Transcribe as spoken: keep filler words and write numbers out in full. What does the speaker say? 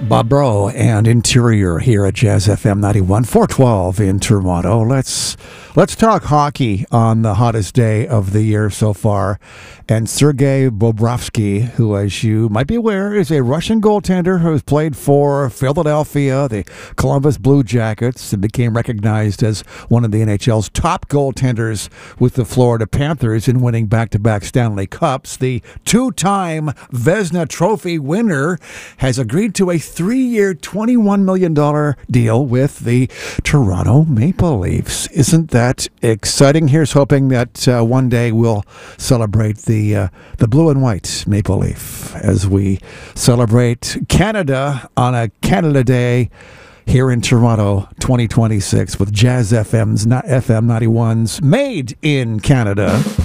Bob Bro and Interior here at Jazz F M ninety-one, four twelve in Toronto. Let's let's talk hockey on the hottest day of the year so far. And Sergei Bobrovsky, who, as you might be aware, is a Russian goaltender who has played for Philadelphia, the Columbus Blue Jackets, and became recognized as one of the N H L's top goaltenders with the Florida Panthers in winning back-to-back Stanley Cups. The two-time Vezina Trophy winner has agreed to a three-year, twenty-one million dollars deal with the Toronto Maple Leafs. Isn't that exciting? Here's hoping that uh, one day we'll celebrate the uh, the blue and white Maple Leaf as we celebrate Canada on a Canada Day here in Toronto twenty twenty-six with Jazz F M's, not F M ninety-one's Made in Canada.